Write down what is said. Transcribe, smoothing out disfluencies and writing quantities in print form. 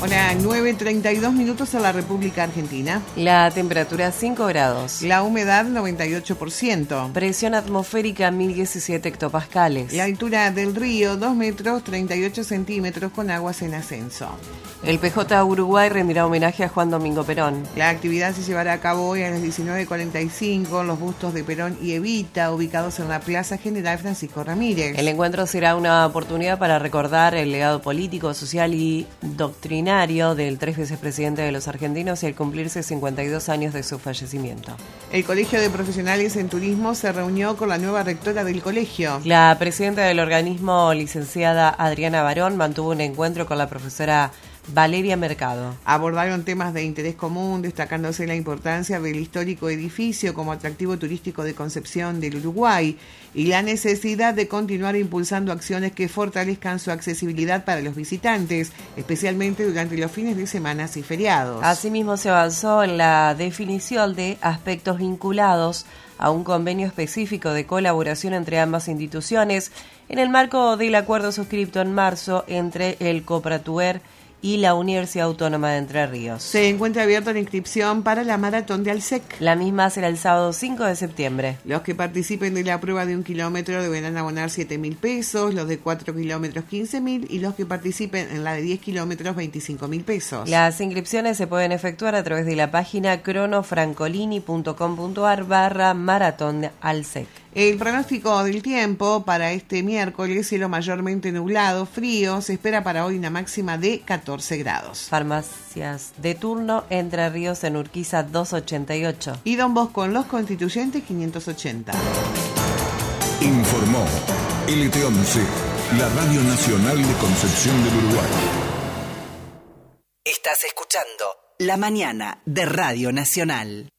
Ahora 9:32 minutos en la República Argentina. La temperatura 5 grados. La humedad 98%. Presión atmosférica 1017 hectopascales. La altura del río 2 metros 38 centímetros con aguas en ascenso. El PJ Uruguay rendirá homenaje a Juan Domingo Perón. La actividad se llevará a cabo hoy a las 19:45 en los bustos de Perón y Evita, ubicados en la Plaza General Francisco Ramírez. El encuentro será una oportunidad para recordar el legado político, social y doctrinario del 3 veces presidente de los argentinos y al cumplirse 52 años de su fallecimiento. El Colegio de Profesionales en Turismo se reunió con la nueva rectora del colegio. La presidenta del organismo, licenciada Adriana Barón, mantuvo un encuentro con la profesora Valeria Mercado. Abordaron temas de interés común, destacándose la importancia del histórico edificio como atractivo turístico de Concepción del Uruguay y la necesidad de continuar impulsando acciones que fortalezcan su accesibilidad para los visitantes, especialmente durante los fines de semana y feriados. Asimismo, se avanzó en la definición de aspectos vinculados a un convenio específico de colaboración entre ambas instituciones en el marco del acuerdo suscripto en marzo entre el Copratuer y la Universidad Autónoma de Entre Ríos. Se encuentra abierta la inscripción para la maratón de Alsec. La misma será el sábado 5 de septiembre. Los que participen de la prueba de 1 kilómetro deberán abonar 7.000 pesos, los de 4 kilómetros 15.000 y los que participen en la de 10 kilómetros 25.000 pesos. Las inscripciones se pueden efectuar a través de la página cronofrancolini.com.ar/maratón Alsec. El pronóstico del tiempo para este miércoles, cielo mayormente nublado, frío, se espera para hoy una máxima de 14 grados. Farmacias de turno, Entre Ríos en Urquiza 288. Y Don Bosco en Los Constituyentes 580. Informó LT11, la Radio Nacional de Concepción del Uruguay. Estás escuchando La Mañana de Radio Nacional.